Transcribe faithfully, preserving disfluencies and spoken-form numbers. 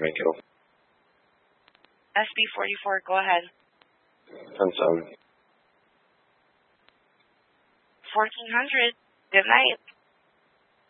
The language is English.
make it. S B forty-four, go ahead. ten seven. fourteen hundred, good night.